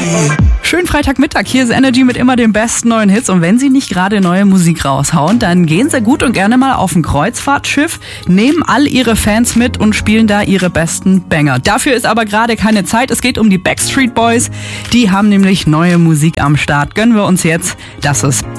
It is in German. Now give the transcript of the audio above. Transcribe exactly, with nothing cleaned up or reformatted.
Schönen Freitagmittag, hier ist Energy mit immer den besten neuen Hits. Und wenn sie nicht gerade neue Musik raushauen, dann gehen sie gut und gerne mal auf ein Kreuzfahrtschiff, nehmen all ihre Fans mit und spielen da ihre besten Banger. Dafür ist aber gerade keine Zeit. Es geht um die Backstreet Boys. Die haben nämlich neue Musik am Start. Gönnen wir uns jetzt. Das ist